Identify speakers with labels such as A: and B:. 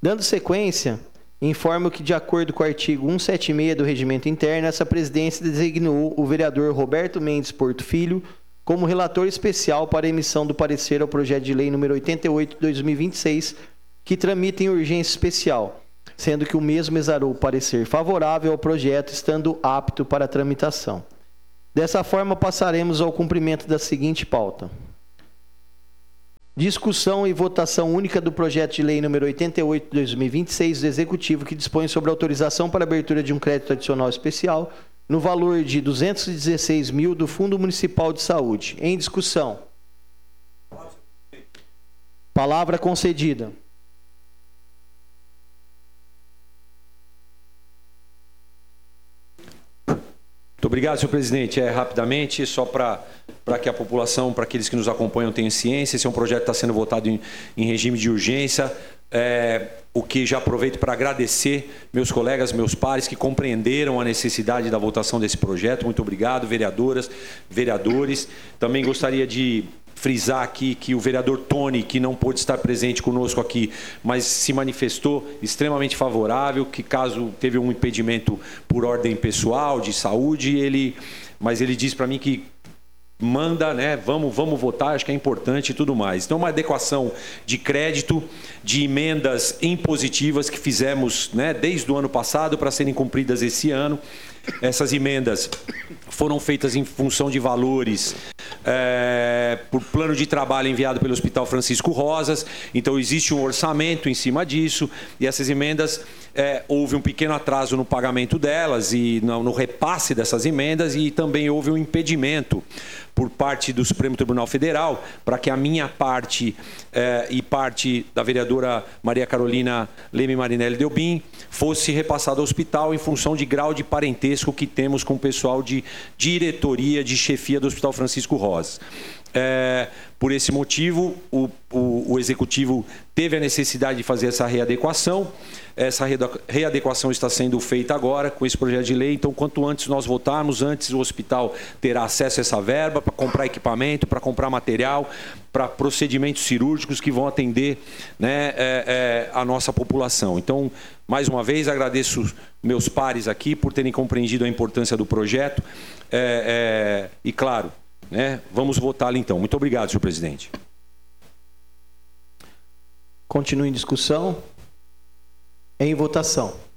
A: Dando sequência, informo que, de acordo com o artigo 176 do Regimento Interno, essa presidência designou o vereador Roberto Mendes Porto Filho como relator especial para a emissão do parecer ao projeto de lei número 88 de 2026, que tramita em urgência especial, sendo que o mesmo exarou o parecer favorável ao projeto, estando apto para a tramitação. Dessa forma, passaremos ao cumprimento da seguinte pauta. Discussão e votação única do projeto de lei número 88 de 2026 do Executivo, que dispõe sobre autorização para abertura de um crédito adicional especial no valor de 216 mil do Fundo Municipal de Saúde. Em discussão. Palavra concedida.
B: Muito obrigado, senhor presidente. Rapidamente, só para que a população, para aqueles que nos acompanham, tenham ciência, esse é um projeto que está sendo votado em regime de urgência, o que já aproveito para agradecer meus colegas, meus pares, que compreenderam a necessidade da votação desse projeto. Muito obrigado, vereadoras, vereadores. Também gostaria de frisar aqui que o vereador Tony, que não pôde estar presente conosco aqui, mas se manifestou extremamente favorável, que caso teve um impedimento por ordem pessoal, de saúde, mas ele disse para mim que manda, né, vamos votar, acho que é importante e tudo mais. Então, uma adequação de crédito, de emendas impositivas que fizemos, né, desde o ano passado para serem cumpridas esse ano. Essas emendas foram feitas em função de valores por plano de trabalho enviado pelo Hospital Francisco Rosas. Então, existe um orçamento em cima disso, e essas emendas, houve um pequeno atraso no pagamento delas e no repasse dessas emendas, e também houve um impedimento por parte do Supremo Tribunal Federal para que a minha parte e parte da vereadora Maria Carolina Leme Marinelli Delbim fosse repassado ao hospital em função de grau de parentesco que temos com o pessoal de diretoria, de chefia do Hospital Francisco Rosas. Por esse motivo, o Executivo teve a necessidade de fazer essa readequação. Essa readequação está sendo feita agora com esse projeto de lei. Então, quanto antes nós votarmos, antes o hospital terá acesso a essa verba para comprar equipamento, para comprar material, para procedimentos cirúrgicos que vão atender, né, a nossa população. Então, mais uma vez, agradeço meus pares aqui por terem compreendido a importância do projeto. E, claro, né, vamos votá-lo então. Muito obrigado, senhor presidente.
A: Continua em discussão. Em votação.